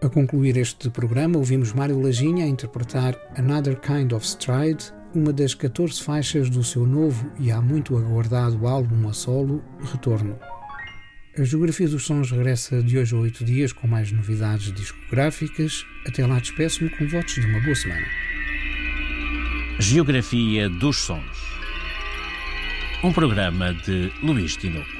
A concluir este programa, ouvimos Mário Laginha a interpretar Another Kind of Stride, uma das 14 faixas do seu novo e há muito aguardado álbum a solo, Retorno. A Geografia dos Sons regressa de hoje a 8 dias com mais novidades discográficas. Até lá despeço-me com votos de uma boa semana. Geografia dos Sons. Um programa de Luís Tinoco.